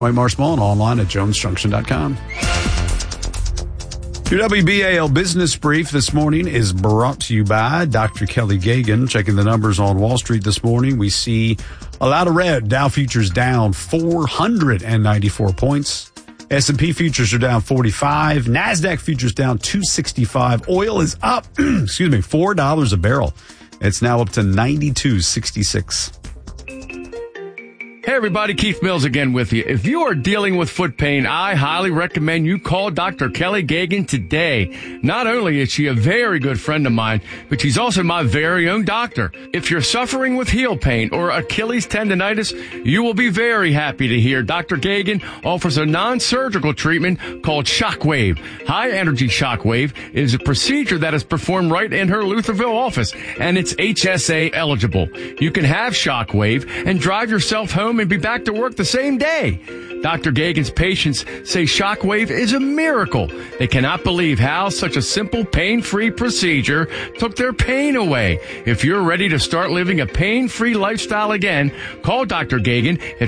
White Marsh Mall and online at jonesjunction.com. Your WBAL Business Brief this morning is brought to you by Dr. Kelly Gagan. Checking the numbers on Wall Street this morning, we see a lot of red. Dow futures down 494 points. S&P futures are down 45. NASDAQ futures down 265. Oil is up, $4 a barrel. It's now up to 92.66. Hey everybody, Keith Mills again with you. If you are dealing with foot pain, I highly recommend you call Dr. Kelly Gagan today. Not only is she a very good friend of mine, but she's also my very own doctor. If you're suffering with heel pain or Achilles tendonitis, you will be very happy to hear Dr. Gagan offers a non-surgical treatment called Shockwave. High energy Shockwave is a procedure that is performed right in her Lutherville office, and it's HSA eligible. You can have Shockwave and drive yourself home and be back to work the same day. Dr. Gagan's patients say Shockwave is a miracle. They cannot believe how such a simple, pain-free procedure took their pain away. If you're ready to start living a pain-free lifestyle again, call Dr. Gagan at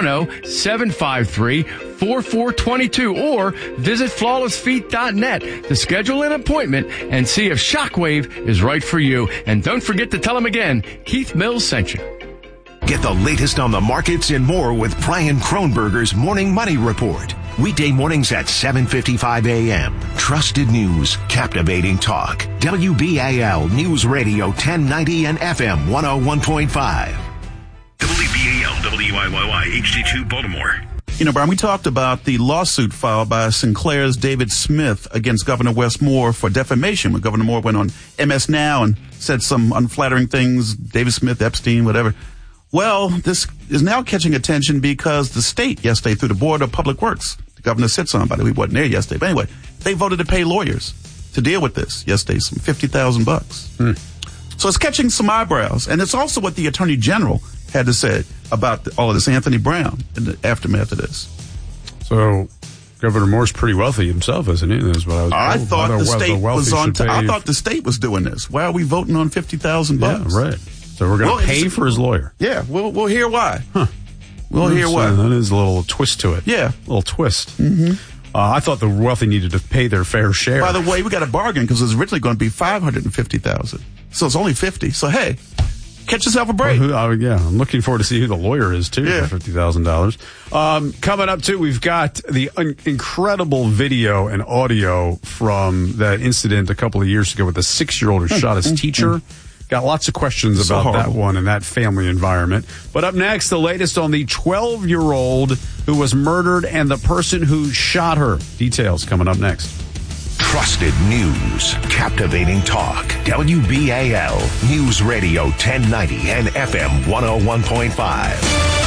410-753-4422 or visit flawlessfeet.net to schedule an appointment and see if Shockwave is right for you. And don't forget to tell him again, Keith Mills sent you. Get the latest on the markets and more with Brian Kronberger's Morning Money Report. Weekday mornings at 7:55 a.m. Trusted news, captivating talk. WBAL News Radio 1090 and FM 101.5. WBAL WIYY HD2 Baltimore. You know, Brian, we talked about the lawsuit filed by Sinclair's David Smith against Governor Wes Moore for defamation when Governor Moore went on MS Now and said some unflattering things, David Smith, Epstein, whatever. Well, this is now catching attention because the state yesterday, through the Board of Public Works, the governor sits on, by the way, he wasn't there yesterday, but anyway, they voted to pay lawyers to deal with this yesterday, some $50,000. So it's catching some eyebrows, and it's also what the Attorney General had to say about all of this, Anthony Brown, in the aftermath of this. So Governor Moore's pretty wealthy himself, isn't he? That's what I was I thought the state was on. I thought the state was doing this. Why are we voting on $50,000? Yeah, right. So we're going to pay for his lawyer. Yeah, we'll hear why. Huh. We'll hear why. That is a little twist to it. Yeah. A little twist. Mm-hmm. I thought the wealthy needed to pay their fair share. By the way, we got a bargain because it was originally going to be $550,000. So it's only $50,000. So, hey, catch yourself a break. Yeah, I'm looking forward to see who the lawyer is, too, for $50,000. Coming up, too, we've got the incredible video and audio from that incident a couple of years ago with a 6-year-old who shot his teacher. Got lots of questions about that one and that family environment. But up next, the latest on the 12-year-old who was murdered and the person who shot her. Details coming up next. Trusted news, captivating talk. WBAL News Radio 1090 and FM 101.5.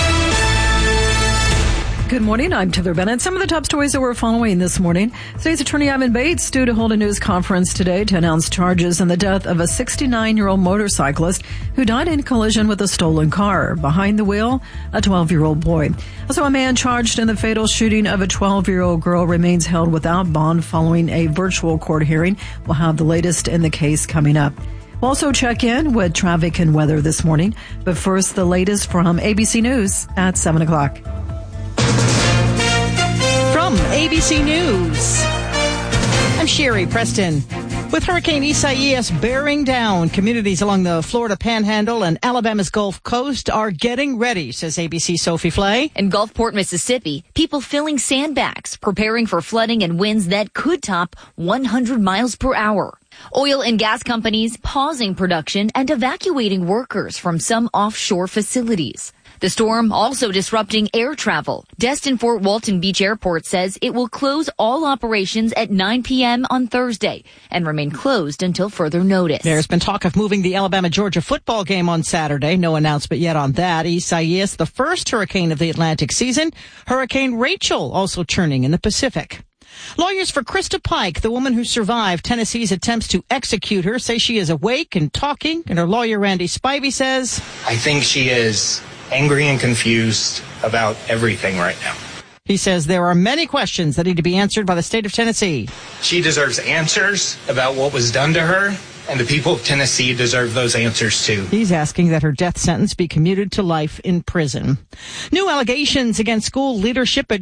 Good morning. I'm Taylor Bennett. Some of the top stories that we're following this morning. State's Attorney Ivan Bates due to hold a news conference today to announce charges in the death of a 69-year-old motorcyclist who died in a collision with a stolen car. Behind the wheel, a 12-year-old boy. Also, a man charged in the fatal shooting of a 12-year-old girl remains held without bond following a virtual court hearing. We'll have the latest in the case coming up. We'll also check in with traffic and weather this morning. But first, the latest from ABC News at 7 o'clock. From ABC News, I'm Sherry Preston. With Hurricane Isaias bearing down, communities along the Florida Panhandle and Alabama's Gulf Coast are getting ready, says ABC Sophie Flay. In Gulfport, Mississippi, people filling sandbags, preparing for flooding and winds that could top 100 miles per hour. Oil and gas companies pausing production and evacuating workers from some offshore facilities. The storm also disrupting air travel. Destin Fort Walton Beach Airport says it will close all operations at 9 p.m. on Thursday and remain closed until further notice. There's been talk of moving the Alabama-Georgia football game on Saturday. No announcement yet on that. Isaias, the first hurricane of the Atlantic season. Hurricane Rachel also churning in the Pacific. Lawyers for Krista Pike, the woman who survived Tennessee's attempts to execute her, say she is awake and talking. And her lawyer, Randy Spivey, says, I think she is angry and confused about everything right now. He says there are many questions that need to be answered by the state of Tennessee. She deserves answers about what was done to her, And the people of Tennessee deserve those answers too. He's asking that her death sentence be commuted to life in prison. New allegations against school leadership at